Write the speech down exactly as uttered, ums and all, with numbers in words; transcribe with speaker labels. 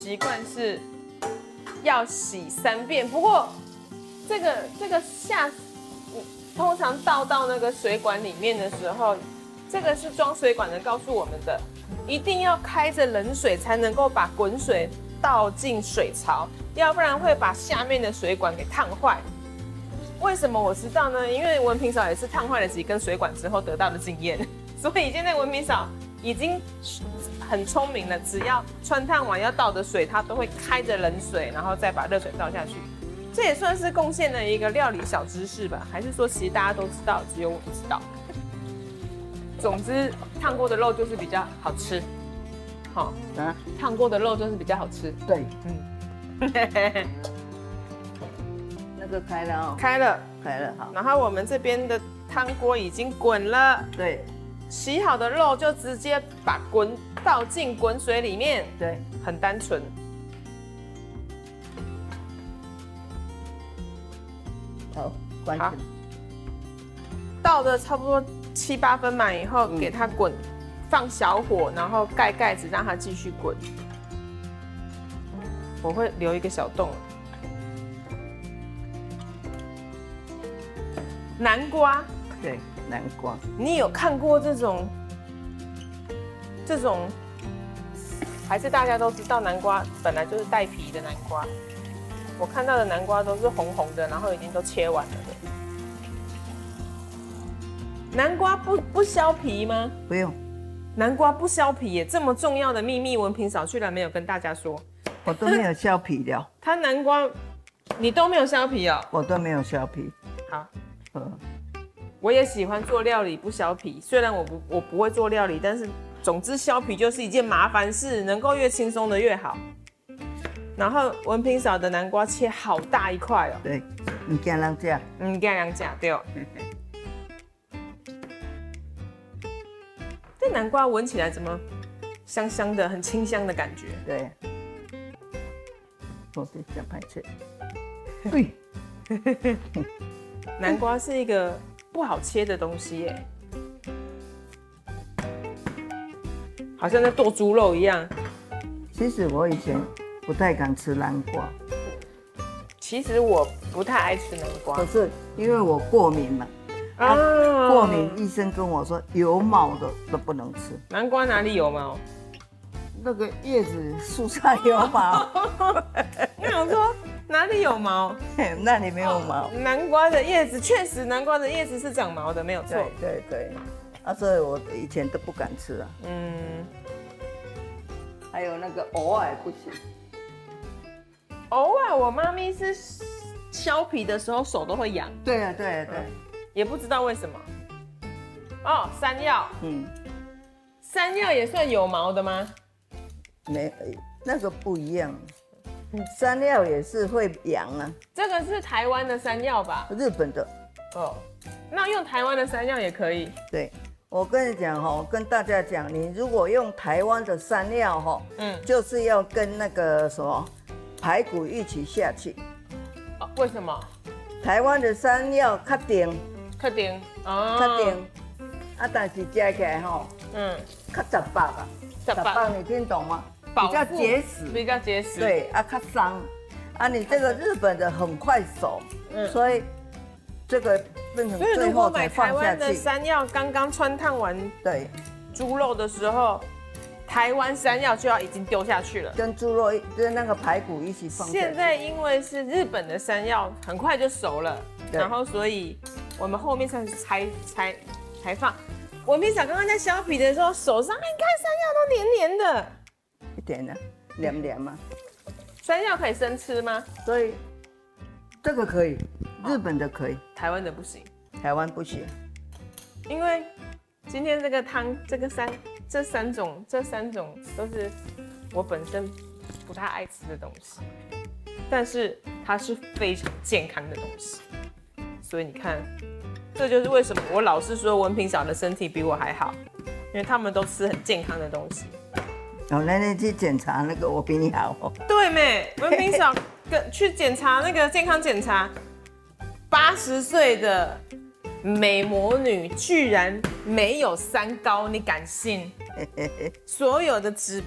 Speaker 1: 习惯是要洗三遍，不过这个这个下，通常倒到那个水管里面的时候，这个是装水管的告诉我们的，一定要开着冷水才能够把滚水倒进水槽，要不然会把下面的水管给烫坏。为什么我知道呢？因为文平嫂也是烫坏了几根水管之后得到的经验，所以现在文平嫂已经很聪明了，只要穿烫完要倒的水，她都会开着冷水，然后再把热水倒下去。这也算是贡献了一个料理小知识吧？还是说其实大家都知道，只有我不知道？总之，烫过的肉就是比较好吃。好、哦，啊，烫过的肉就是比较好吃。
Speaker 2: 对，嗯。那个开了哦，
Speaker 1: 开了，
Speaker 2: 开了，好。
Speaker 1: 然后我们这边的汤锅已经滚了，
Speaker 2: 对，
Speaker 1: 洗好的肉就直接把滚倒进滚水里面，
Speaker 2: 对，
Speaker 1: 很单纯。
Speaker 2: 好，关
Speaker 1: 好
Speaker 2: 起来。
Speaker 1: 倒的差不多七八分满以后，
Speaker 2: 嗯
Speaker 1: 给它滚，放小火，然后盖盖子让它继续滚。我会留一个小洞。南瓜，
Speaker 2: 对，南瓜。
Speaker 1: 你有看过这种这种？还是大家都知道南瓜本来就是带皮的南瓜？我看到的南瓜都是红红的，然后已经都切完了的。南瓜不不削皮吗？
Speaker 2: 不用，
Speaker 1: 南瓜不削皮耶，这么重要的秘密，文平嫂居然没有跟大家说。
Speaker 2: 我都没有削皮的。
Speaker 1: 它南瓜你都没有削皮哦？
Speaker 2: 我都没有削皮。
Speaker 1: 好。
Speaker 2: 嗯，
Speaker 1: 我也喜欢做料理不削皮，虽然我不我不会做料理，但是总之削皮就是一件麻烦事，能够越轻松的越好。然后文平嫂的南瓜切好大一块哦。
Speaker 2: 对，你惊人吃？
Speaker 1: 嗯，给两夹对哦。这南瓜闻起来怎么香香的，很清香的感觉？
Speaker 2: 对。我得想拍切。对。
Speaker 1: 南瓜是一个不好切的东西耶，好像在剁猪肉一样。
Speaker 2: 其实我以前不太敢吃南瓜。
Speaker 1: 其实我不太爱吃南瓜，
Speaker 2: 可是因为我过敏嘛，啊，过敏医生跟我说有毛的都不能吃。
Speaker 1: 南瓜哪里有毛？
Speaker 2: 那个叶子树上有毛。
Speaker 1: 我想说哪里有毛？
Speaker 2: 那里没有毛。
Speaker 1: 南瓜的叶子确实，南瓜的叶子是长毛的，没有错。
Speaker 2: 对对对，啊，所以我以前都不敢吃啊。
Speaker 1: 嗯，
Speaker 2: 还有那个藕啊也不行。
Speaker 1: 偶尔我妈咪是削皮的时候手都会痒。
Speaker 2: 对啊对啊对啊，
Speaker 1: 也不知道为什么。哦，山药，
Speaker 2: 嗯，
Speaker 1: 山药也算有毛的吗？
Speaker 2: 没，那个不一样。山药也是会痒啊。
Speaker 1: 这个是台湾的山药吧？
Speaker 2: 日本的。
Speaker 1: 哦，那用台湾的山药也可以。
Speaker 2: 对，我跟你讲哈，跟大家讲，你如果用台湾的山药哈，嗯，就是要跟那个什么排骨一起下去。
Speaker 1: 哦，为什么？
Speaker 2: 台湾的山药较甜，
Speaker 1: 较甜，哦，
Speaker 2: 较甜，啊，但是吃起来吼，嗯，较杂白啊，杂白你听懂吗？比较结实，
Speaker 1: 比较结实。
Speaker 2: 对啊，较伤啊，你这个日本的很快熟，嗯，所以这个变成最后才放下去。所以如果买台湾
Speaker 1: 的山药刚刚穿烫完
Speaker 2: 对
Speaker 1: 猪肉的时候，台湾山药就要已经丢下去了，
Speaker 2: 跟猪肉跟那个排骨一起放下去。
Speaker 1: 现在因为是日本的山药，很快就熟了，然后所以我们后面才才才才放。文平嫂刚刚在削皮的时候，手上你看山药都黏黏的。
Speaker 2: 一点呢，凉凉嘛。
Speaker 1: 山药可以生吃吗？
Speaker 2: 所以这个可以，日本的可以，
Speaker 1: 台湾的不行。
Speaker 2: 台湾不行，
Speaker 1: 因为今天这个汤，这个三这三种这三种都是我本身不太爱吃的东西，但是它是非常健康的东西，所以你看，这就是为什么我老是说文平嫂的身体比我还好，因为他们都吃很健康的东西。
Speaker 2: 哦，那你去检查那个，我比你好哦。
Speaker 1: 对妹，文平嫂跟去检查那个健康检查，八十岁的美魔女居然没有三高，你敢信？所有的指